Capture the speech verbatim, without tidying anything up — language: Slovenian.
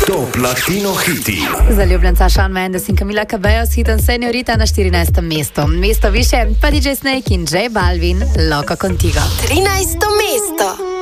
Top Latino hiti. Zaljubljenca Shawn Mendes in Camila Cabello s hitom Señorita na štirinajstem mestu. Mesto više pa D J Snake in J Balvin, Loco Contigo. trinajsto mesto.